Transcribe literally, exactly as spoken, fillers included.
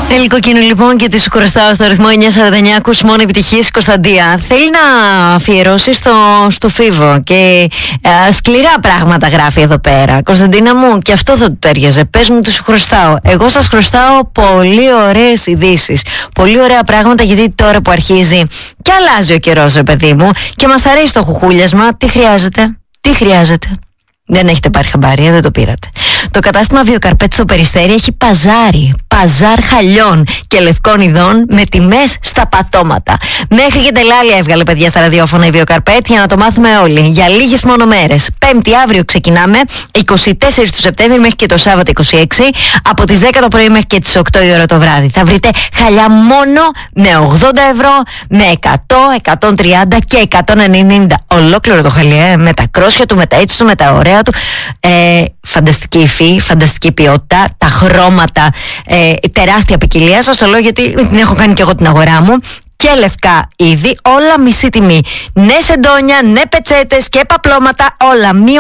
Ελικοκίνου λοιπόν και τη σου χρωστάω στο ρυθμό εννιά σαράντα εννιά. Ακούς μόνο επιτυχίες. Κωνσταντία θέλει να αφιερώσει στο, στο Φίβο και α, σκληρά πράγματα γράφει εδώ πέρα. Κωνσταντίνα μου, και αυτό θα του τέριαζε. Πες μου τι σου χρωστάω. Εγώ σας χρωστάω πολύ ωραίες ειδήσεις, πολύ ωραία πράγματα, γιατί τώρα που αρχίζει και αλλάζει ο καιρός, ρε παιδί μου, και μας αρέσει το χουχούλιασμα, τι χρειάζεται, τι χρειάζεται. Δεν έχετε πάρει χαμπάρι, δεν το πήρατε. Το κατάστημα Βιοκαρπέτ στο Περιστέρι έχει παζάρι, παζάρ χαλιών και λευκών ειδών με τιμές στα πατώματα. Μέχρι και τελάλια έβγαλε, παιδιά, στα ραδιόφωνα η Βιοκαρπέτ, για να το μάθουμε όλοι. Για λίγες μόνο μέρες. Πέμπτη, αύριο ξεκινάμε, εικοστή τέταρτη του Σεπτέμβρη μέχρι και το Σάββατο είκοσι έξι, από τις δέκα το πρωί μέχρι και τις οκτώ η ώρα το βράδυ. Θα βρείτε χαλιά μόνο με ογδόντα ευρώ, με εκατό, εκατόν τριάντα και εκατόν ενενήντα. Ολόκληρο το χαλί, ε, με τα κρόσια του, με τα έτσι του, με τα ωραία του. Ε, φανταστική υφή, φανταστική ποιότητα, τα χρώματα, ε, τεράστια ποικιλία. Σας το λέω γιατί την έχω κάνει και εγώ την αγορά μου. Και λευκά είδη, όλα μισή τιμή. Ναι σεντόνια, ναι πετσέτες και παπλώματα, όλα μία